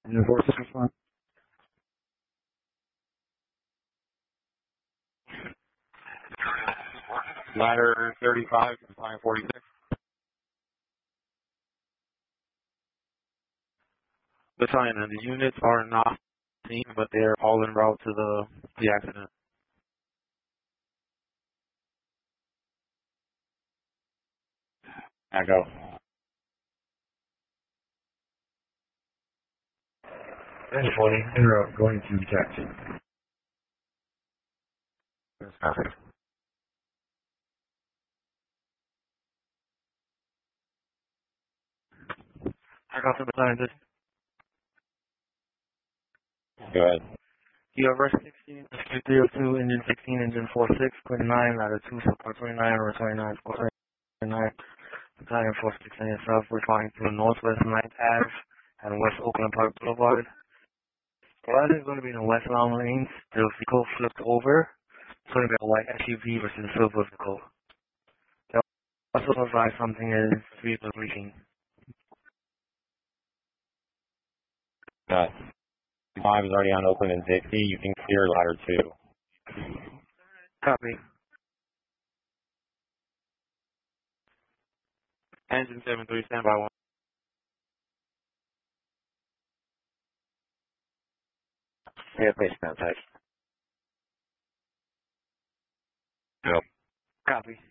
Engine 46 respond. Ladder 35, confined 46. Battalion, and the units are not seen, but they're all en route to the accident. I go. Engine 40, en route, going to detect. That's perfect. I got the battalion. Go ahead. You have verse 16, 302, engine 16, engine 46, 29, ladder 2, support 29, or 29, 49, battalion 46 and yourself, we're flying through Northwest 9th Ave and West Oakland Park Boulevard. The rider is going to be in the westbound lanes. The vehicle flipped over. It's going to be a white SUV versus a silver vehicle. They'll also advise something is vehicle leaking. Got 5 is already on Oakland and Dixie. You can clear ladder 2. Copy. Engine 73, standby 1. Yeah, base contact. Go. Copy.